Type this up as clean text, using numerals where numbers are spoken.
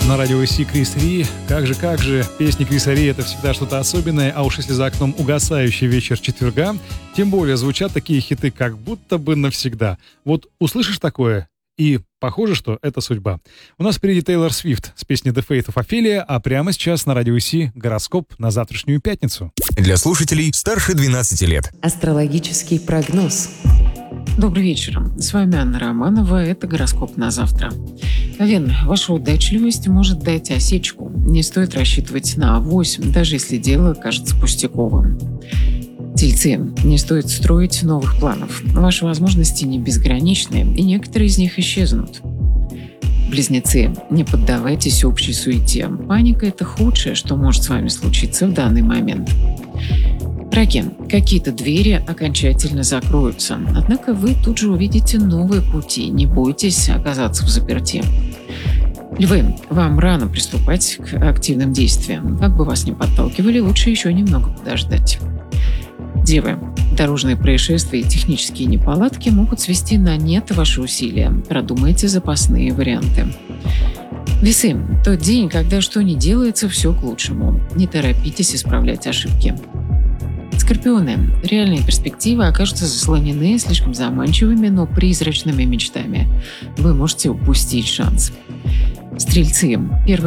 На радио Си Крис Ри. Как же, песни Криса Ри — это всегда что-то особенное, а уж если за окном угасающий вечер четверга, тем более звучат такие хиты как будто бы навсегда. Вот услышишь такое, и похоже, что это судьба. У нас впереди Тейлор Свифт с песней The Fate of Ophelia, а прямо сейчас на радио Си гороскоп на завтрашнюю пятницу. Для слушателей старше 12 лет. Астрологический прогноз. Добрый вечер. С вами Анна Романова. Это гороскоп на завтра. Овен, ваша удачливость может дать осечку. Не стоит рассчитывать на авось, даже если дело кажется пустяковым. Тельцы, не стоит строить новых планов. Ваши возможности не безграничны, и некоторые из них исчезнут. Близнецы, не поддавайтесь общей суете. Паника – это худшее, что может с вами случиться в данный момент. Раки, какие-то двери окончательно закроются, однако вы тут же увидите новые пути, не бойтесь оказаться взаперти. Львы, вам рано приступать к активным действиям. Как бы вас ни подталкивали, лучше еще немного подождать. Девы, дорожные происшествия и технические неполадки могут свести на нет ваши усилия. Продумайте запасные варианты. Весы, тот день, когда что ни делается, все к лучшему. Не торопитесь исправлять ошибки. Скорпионы, реальные перспективы окажутся заслонены слишком заманчивыми, но призрачными мечтами. Вы можете упустить шанс. Стрельцы, первый